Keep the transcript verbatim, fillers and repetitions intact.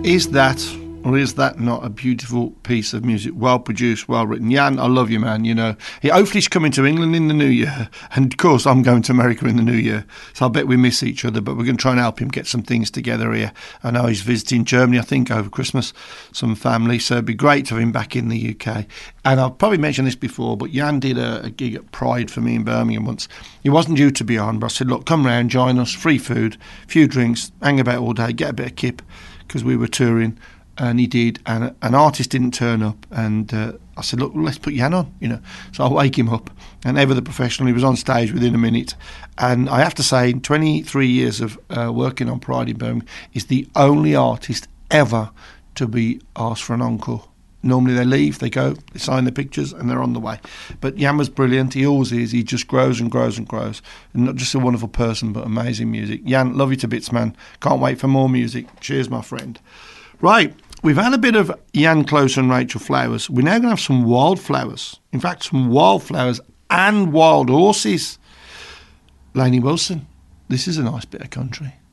Is that, or is that not a beautiful piece of music? Well produced, well written. Jan, I love you, man. You know, he hopefully he's coming to England in the new year, and of course I'm going to America in the new year. So I bet we miss each other, but we're going to try and help him get some things together here. I know he's visiting Germany, I think, over Christmas, some family. So it'd be great to have him back in the U K. And I've probably mentioned this before, but Jan did a, a gig at Pride for me in Birmingham once. He wasn't due to be on, but I said, look, come round, join us, free food, few drinks, hang about all day, get a bit of kip, because we were touring. And he did, and an artist didn't turn up, and uh, I said, look, let's put Jan on, you know. So I wake him up, and ever the professional, he was on stage within a minute. And I have to say, in twenty-three years of uh, working on Pride in Birmingham, he's the only artist ever to be asked for an encore. Normally they leave, they go, they sign their pictures, and they're on the way. But Jan was brilliant, he always is, he just grows and grows and grows. And not just a wonderful person, but amazing music. Jan, love you to bits, man. Can't wait for more music. Cheers, my friend. Right. We've had a bit of Jan Close and Rachel Flowers. We're now going to have some wildflowers. In fact, some wildflowers and wild horses. Lainey Wilson, this is a nice bit of country.